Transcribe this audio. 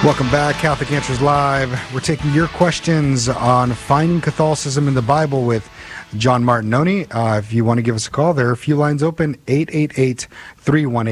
Welcome back, Catholic Answers Live. We're taking your questions on finding Catholicism in the Bible with John Martinoni. If you want to give us a call, there are a few lines open, 888-318.